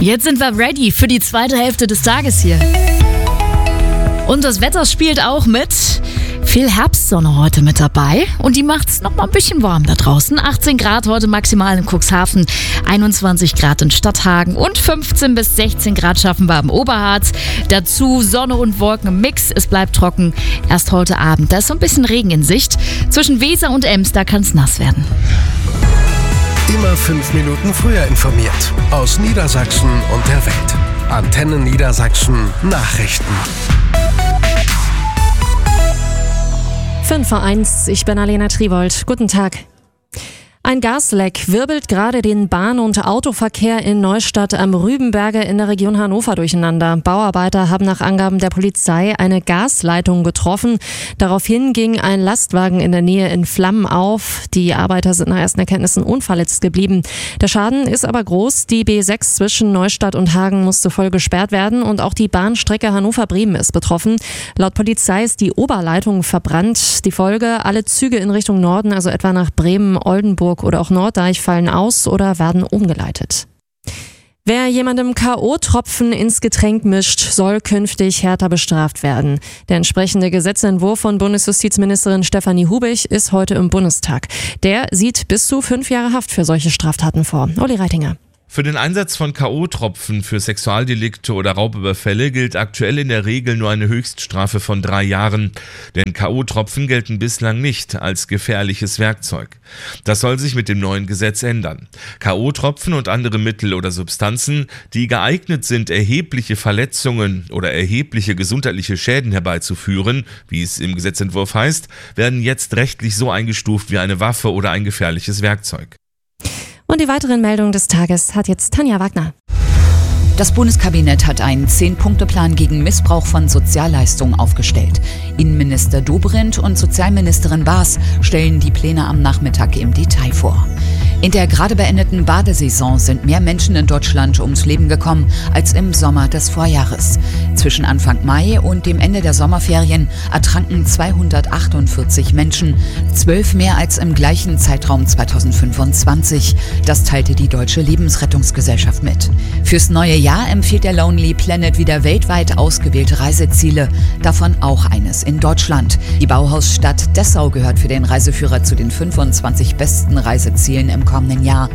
Jetzt sind wir ready für die zweite Hälfte des Tages hier. Und das Wetter spielt auch mit. Viel Herbstsonne heute mit dabei und die macht es noch mal ein bisschen warm da draußen. 18 Grad heute maximal in Cuxhaven, 21 Grad in Stadthagen und 15 bis 16 Grad schaffen wir im Oberharz. Dazu Sonne und Wolken im Mix, es bleibt trocken. Erst heute Abend, da ist so ein bisschen Regen in Sicht. Zwischen Weser und Ems, da kann es nass werden. Immer 5 Minuten früher informiert. Aus Niedersachsen und der Welt. Antenne Niedersachsen Nachrichten. 5:01, ich bin Alena Triwold. Guten Tag. Ein Gasleck wirbelt gerade den Bahn- und Autoverkehr in Neustadt am Rübenberge in der Region Hannover durcheinander. Bauarbeiter haben nach Angaben der Polizei eine Gasleitung getroffen. Daraufhin ging ein Lastwagen in der Nähe in Flammen auf. Die Arbeiter sind nach ersten Erkenntnissen unverletzt geblieben. Der Schaden ist aber groß. Die B6 zwischen Neustadt und Hagen musste voll gesperrt werden und auch die Bahnstrecke Hannover-Bremen ist betroffen. Laut Polizei ist die Oberleitung verbrannt. Die Folge: alle Züge in Richtung Norden, also etwa nach Bremen, Oldenburg oder auch Norddeich, fallen aus oder werden umgeleitet. Wer jemandem K.O.-Tropfen ins Getränk mischt, soll künftig härter bestraft werden. Der entsprechende Gesetzentwurf von Bundesjustizministerin Stefanie Hubig ist heute im Bundestag. Der sieht bis zu 5 Jahre Haft für solche Straftaten vor. Uli Reitinger. Für den Einsatz von K.O.-Tropfen für Sexualdelikte oder Raubüberfälle gilt aktuell in der Regel nur eine Höchststrafe von 3 Jahren. Denn K.O.-Tropfen gelten bislang nicht als gefährliches Werkzeug. Das soll sich mit dem neuen Gesetz ändern. K.O.-Tropfen und andere Mittel oder Substanzen, die geeignet sind, erhebliche Verletzungen oder erhebliche gesundheitliche Schäden herbeizuführen, wie es im Gesetzentwurf heißt, werden jetzt rechtlich so eingestuft wie eine Waffe oder ein gefährliches Werkzeug. Und die weiteren Meldungen des Tages hat jetzt Tanja Wagner. Das Bundeskabinett hat einen 10-Punkte-Plan gegen Missbrauch von Sozialleistungen aufgestellt. Innenminister Dobrindt und Sozialministerin Baas stellen die Pläne am Nachmittag im Detail vor. In der gerade beendeten Badesaison sind mehr Menschen in Deutschland ums Leben gekommen als im Sommer des Vorjahres. Zwischen Anfang Mai und dem Ende der Sommerferien ertranken 248 Menschen, 12 mehr als im gleichen Zeitraum 2025. Das teilte die Deutsche Lebensrettungsgesellschaft mit. Fürs neue Jahr empfiehlt der Lonely Planet wieder weltweit ausgewählte Reiseziele, davon auch eines in Deutschland. Die Bauhausstadt Dessau gehört für den Reiseführer zu den 25 besten Reisezielen im kommenden Jahr.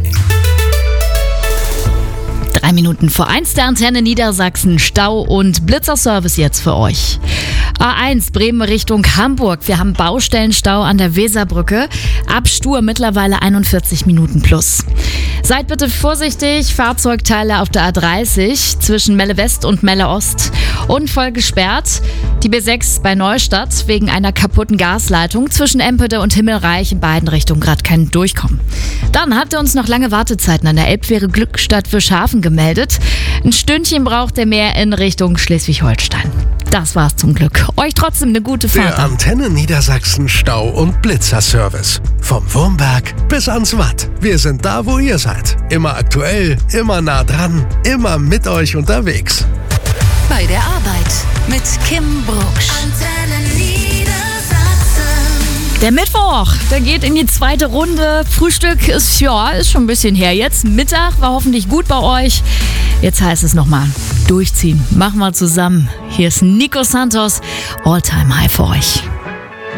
3 Minuten vor 1 der Antenne Niedersachsen, Stau und Blitzerservice jetzt für euch. A1 Bremen Richtung Hamburg. Wir haben Baustellenstau an der Weserbrücke. Ab Stur mittlerweile 41 Minuten plus. Seid bitte vorsichtig, Fahrzeugteile auf der A30 zwischen Melle West und Melle Ost und voll gesperrt. Die B6 bei Neustadt wegen einer kaputten Gasleitung zwischen Empede und Himmelreich, in beiden Richtungen gerade kein Durchkommen. Dann habt ihr uns noch lange Wartezeiten an der Elbfähre Glückstadt für Schafen gemeldet. Ein Stündchen braucht ihr mehr in Richtung Schleswig-Holstein. Das war's zum Glück. Euch trotzdem eine gute Fahrt. Der Antenne Niedersachsen Stau- und Blitzerservice. Vom Wurmberg bis ans Watt. Wir sind da, wo ihr seid. Immer aktuell, immer nah dran, immer mit euch unterwegs. Bei der Arbeit mit Kim Brugsch. Antenne Niedersachsen. Der Mittwoch, der geht in die zweite Runde. Frühstück ist schon ein bisschen her jetzt. Mittag war hoffentlich gut bei euch. Jetzt heißt es nochmal, durchziehen. Machen wir zusammen. Hier ist Nico Santos, All Time High für euch.